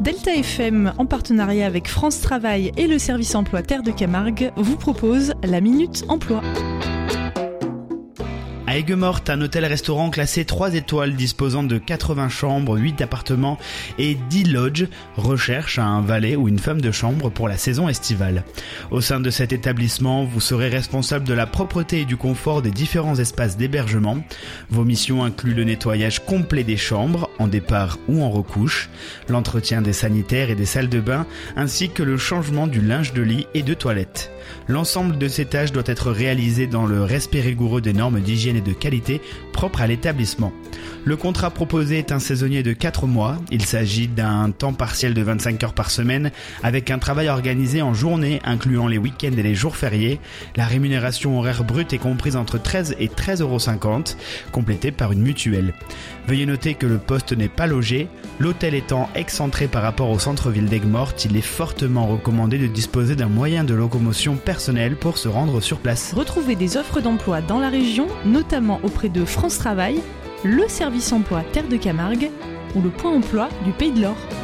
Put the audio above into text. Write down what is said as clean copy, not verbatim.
Delta FM, en partenariat avec France Travail et le service emploi Terre de Camargue, vous propose la Minute Emploi. À Aigues-Mortes, un hôtel-restaurant classé 3 étoiles disposant de 80 chambres, 8 appartements et 10 lodges recherche un valet ou une femme de chambre pour la saison estivale. Au sein de cet établissement, vous serez responsable de la propreté et du confort des différents espaces d'hébergement. Vos missions incluent le nettoyage complet des chambres, en départ ou en recouche, l'entretien des sanitaires et des salles de bain, ainsi que le changement du linge de lit et de toilette. L'ensemble de ces tâches doit être réalisé dans le respect rigoureux des normes d'hygiène et de qualité propres à l'établissement. Le contrat proposé est un saisonnier de 4 mois. Il s'agit d'un temps partiel de 25 heures par semaine avec un travail organisé en journée incluant les week-ends et les jours fériés. La rémunération horaire brute est comprise entre 13 et 13,50 €, complétée par une mutuelle. Veuillez noter que le poste n'est pas logé. L'hôtel étant excentré par rapport au centre-ville d'Aigues-Mortes, il est fortement recommandé de disposer d'un moyen de locomotion personnel pour se rendre sur place. Retrouvez des offres d'emploi dans la région, notamment auprès de France Travail, le service emploi Terre de Camargue ou le point emploi du Pays de l'Or.